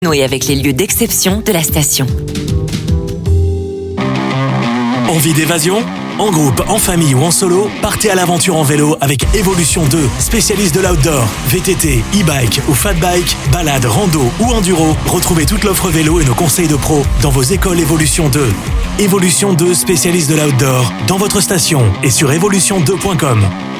Et avec les lieux d'exception de la station. Envie d'évasion ? En groupe, en famille ou en solo, partez à l'aventure en vélo avec Evolution 2, spécialiste de l'outdoor, VTT, e-bike ou fat bike, balade, rando ou enduro. Retrouvez toute l'offre vélo et nos conseils de pro dans vos écoles Evolution 2. Evolution 2, spécialiste de l'outdoor, dans votre station et sur evolution2.com.